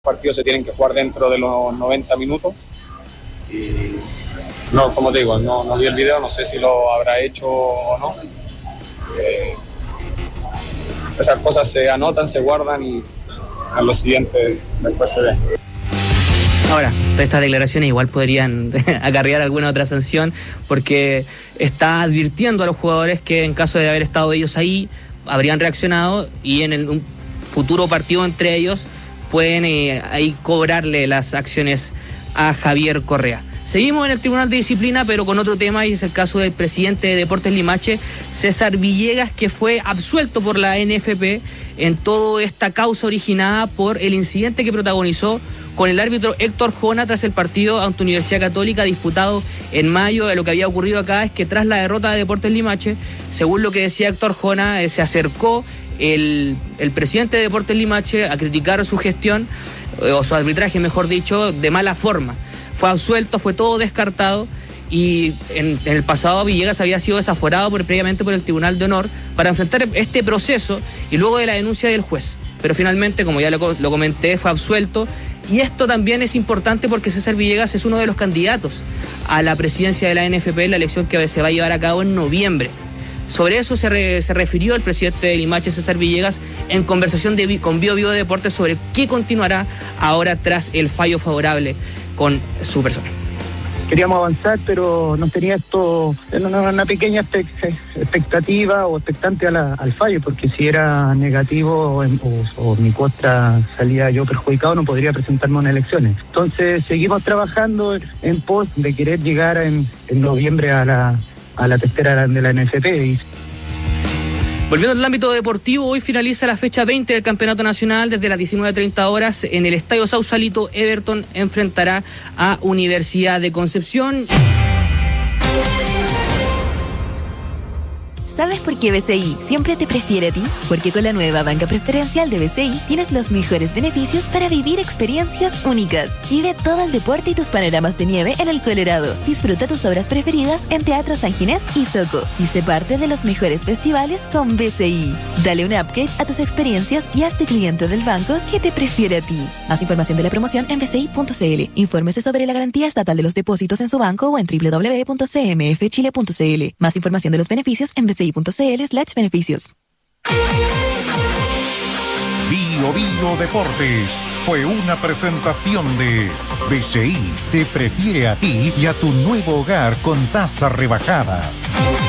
partidos se tienen que jugar dentro de los 90 minutos y no, como te digo, no vi el video, no sé si lo habrá hecho o no. Esas cosas se anotan, se guardan y a los siguientes después se ven. Ahora, estas declaraciones igual podrían acarrear alguna otra sanción, porque está advirtiendo a los jugadores que en caso de haber estado ellos ahí, habrían reaccionado y en un futuro partido entre ellos pueden ahí cobrarle las acciones a Javier Correa. Seguimos en el Tribunal de Disciplina, pero con otro tema, y es el caso del presidente de Deportes Limache, César Villegas, que fue absuelto por la NFP en toda esta causa originada por el incidente que protagonizó con el árbitro Héctor Jona tras el partido ante Universidad Católica disputado en mayo. Lo que había ocurrido acá es que tras la derrota de Deportes Limache, según lo que decía Héctor Jona, se acercó el presidente de Deportes Limache a criticar su gestión, o su arbitraje, mejor dicho, de mala forma. Fue absuelto, fue todo descartado, y en el pasado Villegas había sido desaforado previamente por el Tribunal de Honor para enfrentar este proceso y luego de la denuncia del juez. Pero finalmente, como ya lo comenté, fue absuelto. Y esto también es importante porque César Villegas es uno de los candidatos a la presidencia de la NFP en la elección que se va a llevar a cabo en noviembre. Sobre eso se refirió el presidente de Limache, César Villegas, en conversación con Bio Deportes sobre qué continuará ahora tras el fallo favorable con su persona. Queríamos avanzar, pero nos tenía esto una pequeña expectativa o expectante al fallo, porque si era negativo o mi contra salía yo perjudicado, no podría presentarme en elecciones. Entonces seguimos trabajando en pos de querer llegar en noviembre a la tercera de la NFP. Volviendo al ámbito deportivo, hoy finaliza la fecha 20 del Campeonato Nacional. Desde las 19:30 horas en el Estadio Sausalito, Everton enfrentará a Universidad de Concepción. ¿Sabes por qué BCI siempre te prefiere a ti? Porque con la nueva banca preferencial de BCI tienes los mejores beneficios para vivir experiencias únicas. Vive todo el deporte y tus panoramas de nieve en el Colorado. Disfruta tus obras preferidas en Teatro San Ginés y Soco. Y sé parte de los mejores festivales con BCI. Dale un upgrade a tus experiencias y hazte cliente del banco que te prefiere a ti. Más información de la promoción en bci.cl. Infórmese sobre la garantía estatal de los depósitos en su banco o en www.cmfchile.cl. Más información de los beneficios en bci.cl/beneficios. Bio Deportes fue una presentación de BCI te prefiere a ti y a tu nuevo hogar con tasa rebajada.